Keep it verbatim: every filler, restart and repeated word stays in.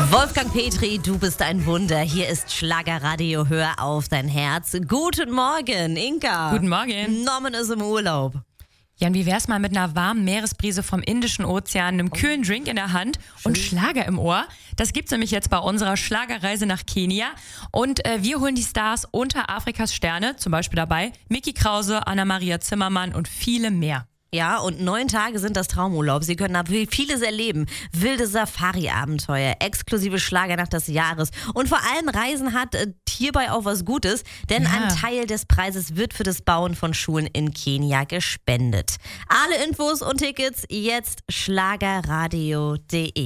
Wolfgang Petri, du bist ein Wunder. Hier ist Schlagerradio, hör auf dein Herz. Guten Morgen, Inka. Guten Morgen. Norman ist im Urlaub. Jan, wie wär's mal mit einer warmen Meeresbrise vom Indischen Ozean, einem kühlen Drink in der Hand und Schlager im Ohr? Das gibt's nämlich jetzt bei unserer Schlagerreise nach Kenia. Und äh, wir holen die Stars unter Afrikas Sterne, zum Beispiel dabei Micky Krause, Anna-Maria Zimmermann und viele mehr. Ja, und neun Tage sind das Traumurlaub. Sie können da vieles erleben. Wilde Safari-Abenteuer, exklusive Schlagernacht des Jahres. Und vor allem Reisen hat äh, hierbei auch was Gutes, denn Ja. ein Teil des Preises wird für das Bauen von Schulen in Kenia gespendet. Alle Infos und Tickets jetzt schlagerradio punkt de.